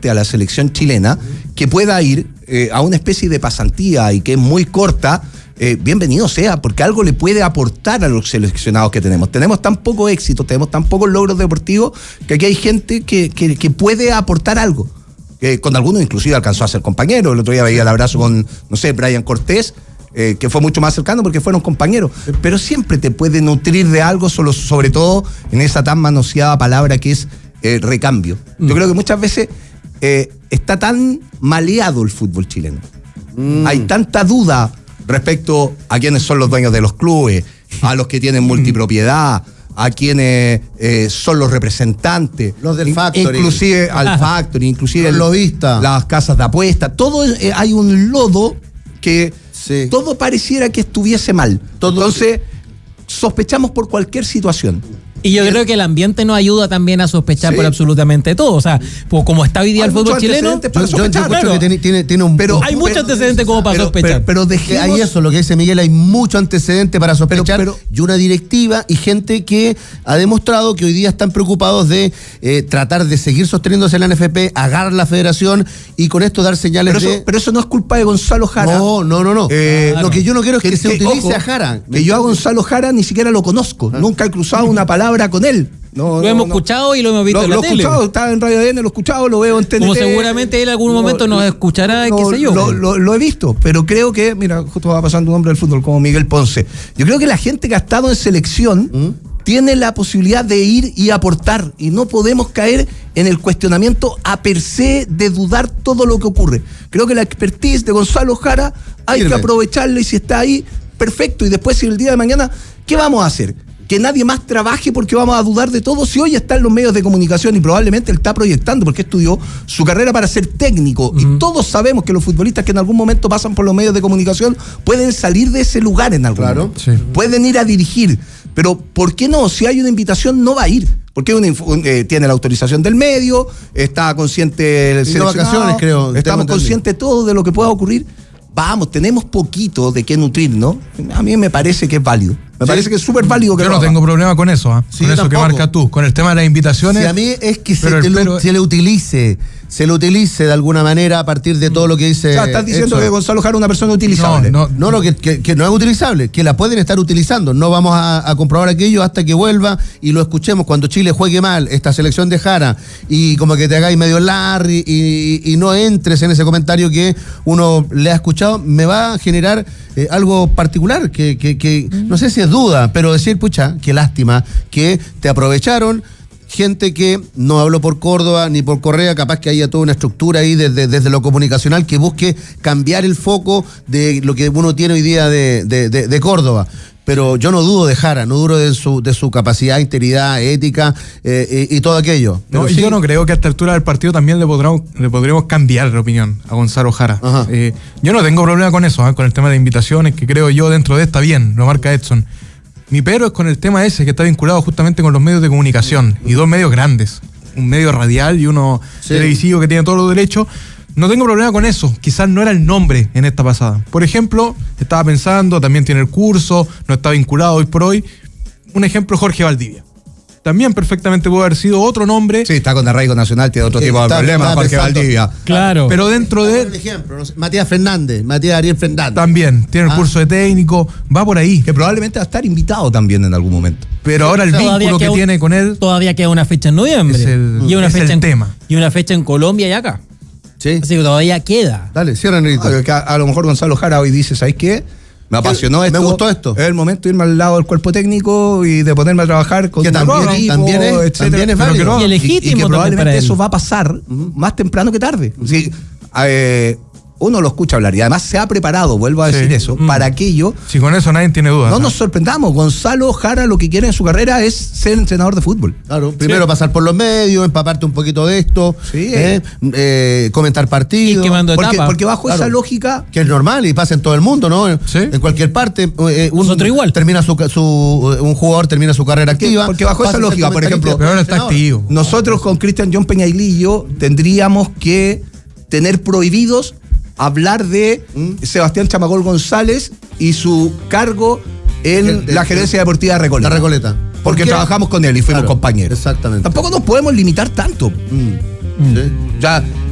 aporte a la selección chilena, que pueda ir a una especie de pasantía y que es muy corta, bienvenido sea, porque algo le puede aportar a los seleccionados que tenemos. Tenemos tan poco éxito, tenemos tan pocos logros deportivos, que aquí hay gente que puede aportar algo. Con algunos inclusive alcanzó a ser compañero. El otro día veía el abrazo con, no sé, Brian Cortés, que fue mucho más cercano porque fueron compañeros. Pero siempre te puede nutrir de algo, sobre todo en esa tan manoseada palabra que es recambio. Yo creo que muchas veces está tan maleado el fútbol chileno. Hay tanta duda respecto a quiénes son los dueños de los clubes, a los que tienen multipropiedad, a quienes son los representantes, los del factory, inclusive al factory, inclusive los lobistas, las casas de apuesta, todo hay un lodo que todo pareciera que estuviese mal. Entonces sospechamos por cualquier situación. Y yo creo que el ambiente nos ayuda también a sospechar por absolutamente todo. O sea, pues como está hoy día el fútbol chileno, pero hay muchos antecedentes como para sospechar. Pero hay eso, lo que dice Miguel, hay mucho antecedente para sospechar, y una directiva y gente que ha demostrado que hoy día están preocupados de tratar de seguir sosteniéndose en la NFP, agarrar la federación y con esto dar señales pero eso no es culpa de Gonzalo Jara. No. Lo que yo no quiero es que se utilice a Jara. Que yo a Gonzalo Jara ni siquiera lo conozco. Nunca he cruzado una palabra con él. Lo hemos escuchado y lo hemos visto en la tele. Lo he escuchado, estaba en Radio ADN, lo he escuchado, lo veo en TNT. Como seguramente él en algún momento nos escuchará, qué sé yo. Lo he visto, pero creo que, mira, justo va pasando un hombre del fútbol como Miguel Ponce. Yo creo que la gente que ha estado en selección tiene la posibilidad de ir y aportar, y no podemos caer en el cuestionamiento a per se de dudar todo lo que ocurre. Creo que la expertise de Gonzalo Jara hay que aprovecharla, y si está ahí, perfecto. Y después, si el día de mañana, ¿qué vamos a hacer? Que nadie más trabaje porque vamos a dudar de todo. Si hoy está en los medios de comunicación y probablemente él está proyectando porque estudió su carrera para ser técnico, y todos sabemos que los futbolistas que en algún momento pasan por los medios de comunicación pueden salir de ese lugar en algún momento. Pueden ir a dirigir, pero ¿por qué no? Si hay una invitación no va a ir, porque tiene la autorización del medio, está consciente el seleccionado, vacaciones, creo, estamos conscientes todos de lo que pueda ocurrir. Vamos, tenemos poquito de qué nutrirnos. A mí me parece que es válido. Me parece que es súper válido que yo no tengo problema con eso, con eso que marcas tú, con el tema de las invitaciones. Si a mí es que se le utilice de alguna manera a partir de todo lo que dice. O sea, estás diciendo que Gonzalo Jara es una persona utilizable. No, que no es utilizable, que la pueden estar utilizando. No vamos a comprobar aquello hasta que vuelva y lo escuchemos. Cuando Chile juegue mal esta selección de Jara y como que te hagáis medio Larry y no entres en ese comentario que uno le ha escuchado, me va a generar algo particular, que no sé si es duda, pero decir, pucha, qué lástima que te aprovecharon. Gente que no habló por Córdoba ni por Correa, capaz que haya toda una estructura ahí desde lo comunicacional que busque cambiar el foco de lo que uno tiene hoy día de Córdoba. Pero yo no dudo de Jara, no dudo de su capacidad, integridad, ética y todo aquello. No, yo no creo que a esta altura del partido también le podríamos cambiar de opinión a Gonzalo Jara. Yo no tengo problema con eso, con el tema de invitaciones, que creo yo dentro de está bien, lo marca Edson. Mi pero es con el tema ese que está vinculado justamente con los medios de comunicación, y dos medios grandes, un medio radial y uno televisivo que tiene todos los derechos. No tengo problema con eso, quizás no era el nombre en esta pasada. Por ejemplo, estaba pensando, también tiene el curso, no está vinculado hoy por hoy. Un ejemplo, Jorge Valdivia. También perfectamente puede haber sido otro nombre. Sí, está con arraigo nacional, tiene otro tipo de problemas, Jorge Valdivia. Claro. Pero dentro de... Por ejemplo, no sé, Matías Ariel Fernández. También, tiene el curso de técnico, va por ahí. Que probablemente va a estar invitado también en algún momento. Pero ahora el vínculo que tiene con él... Todavía queda una fecha en noviembre. Es el tema. Y una fecha en Colombia y acá. Sí. Así que todavía queda. Dale, cierra, Negrito. A lo mejor Gonzalo Jara hoy dice, ¿sabes qué? Me apasionó esto. Me gustó esto. Es el momento de irme al lado del cuerpo técnico y de ponerme a trabajar con que también es válido. Y legítimo. Y que probablemente eso va a pasar más temprano que tarde. Sí, uno lo escucha hablar y además se ha preparado, vuelvo a decir eso, para aquello. Si con eso nadie tiene dudas. No nos sorprendamos, Gonzalo Jara lo que quiere en su carrera es ser entrenador de fútbol. Claro, primero pasar por los medios, empaparte un poquito de esto, comentar partidos. Porque bajo esa lógica... Que es normal y pasa en todo el mundo, ¿no? Sí. En cualquier parte. Nosotros igual. Un jugador termina su carrera activa. Porque bajo esa lógica, por ejemplo... Pero ahora está activo. Nosotros con Cristian John Peñailillo tendríamos que tener prohibidos hablar de Sebastián Chamagol González y su cargo en la gerencia deportiva de Recoleta. La Recoleta. Porque trabajamos con él y fuimos compañeros. Exactamente. Tampoco nos podemos limitar tanto. Sí. Ya